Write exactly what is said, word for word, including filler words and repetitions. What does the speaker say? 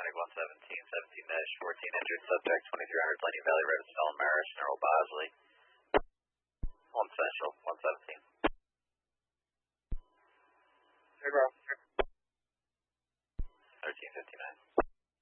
Medic one seventeen, seventeen dash fourteen, injured subject, twenty-three hundred Lenny Valley Road, Stella Maris, Earl Bosley. one Central, one seventeen.